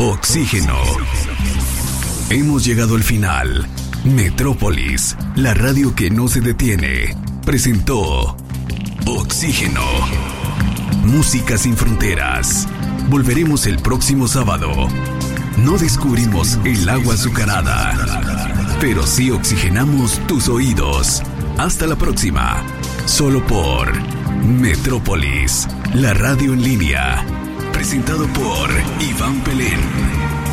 Oxígeno. Hemos llegado al final. Metrópolis, la radio que no se detiene, presentó Oxígeno. Música sin fronteras. Volveremos el próximo sábado. No descubrimos el agua azucarada, pero sí oxigenamos tus oídos. Hasta la próxima. Solo por Metrópolis, la radio en línea. Presentado por Iván Pelén.